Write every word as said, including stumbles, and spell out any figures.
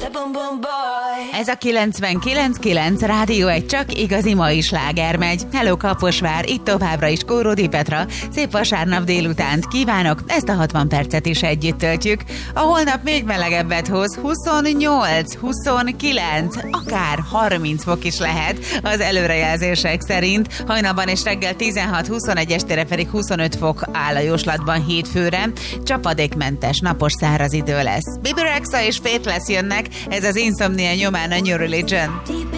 Ez a kilencvenkilenc kilenc Rádió egy csak igazi mai sláger megy. Hello Kaposvár, itt továbbra is Kóródi Petra. Szép vasárnap délutánt kívánok, ezt a hatvan percet is együtt töltjük. A holnap még melegebbet hoz, huszonnyolc, huszonkilenc, akár harminc fok is lehet az előrejelzések szerint. Hajnalban és reggel tizenhat huszonegy, estére pedig huszonöt fok áll a jóslatban hétfőre. Csapadékmentes, napos, száraz idő lesz. Bibi Rexha és Faithless jönnek, ez az Insomnia nyomán a New Religion.